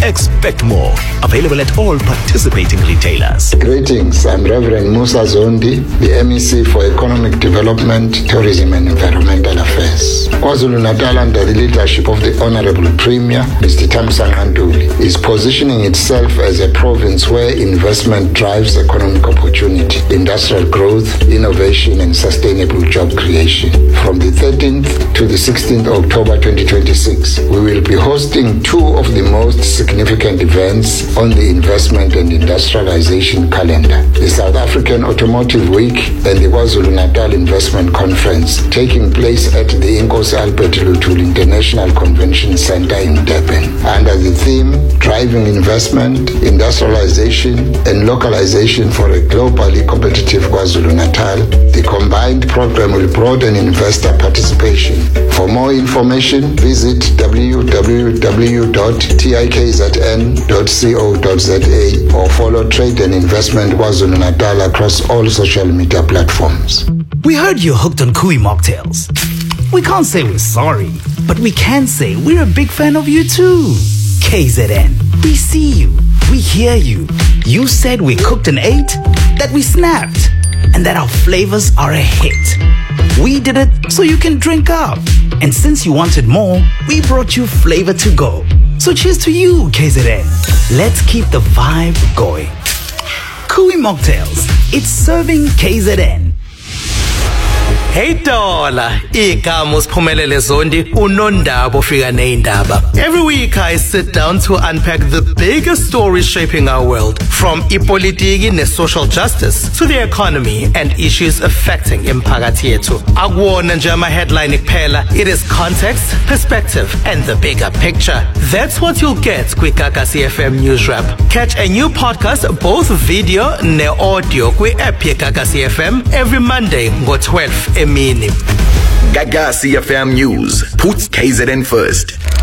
Expect more. Available at all participating retailers. Greetings, I'm Reverend Musa Zondi, the MEC for Economic Development, Tourism and Environmental Affairs. KwaZulu-Natal, under the leadership of the Honorable Premier, Mr. Thamsanqa Ntuli, is positioning itself as a province where investment drives economic opportunity, industrial growth, innovation and sustainable job creation. From the 13th to the 16th of October 2026, we will be hosting two of the most significant events on the investment and industrialization calendar: the South African Automotive Week and the KwaZulu-Natal Investment Conference, taking place at the Inkosi Albert Luthuli International Convention Center in Durban. Under the theme, Driving Investment, Industrialization and Localization for a Globally Competitive KwaZulu-Natal, the combined program will broaden investor participation. For more information, visit www.tikzn.co.za or follow Trade and Investment KwaZulu-Natal across all social media platforms. We heard you're hooked on Kui mocktails. We can't say we're sorry, but we can say we're a big fan of you too. KZN, we see you, we hear you. You said we cooked and ate, that we snapped, and that our flavors are a hit. We did it so you can drink up. And since you wanted more, we brought you flavor to go. So cheers to you, KZN. Let's keep the vibe going. Kui Mocktails, it's serving KZN. Hey Dola, igama usiphumelele Zondi unondaba ofika neindaba. Every week I sit down to unpack the biggest stories shaping our world, from ipolitiki ne social justice to the economy and issues affecting imiphakathi yethu. Akuwona nje ama-headline kuphela, it is context, perspective and the bigger picture. That's what you'll get kwiGagasi FM News Wrap. Catch a new podcast, both video ne audio kwi-app yeGagasi FM every Monday ngo-12 emini. Gagasi FM News puts KZN first.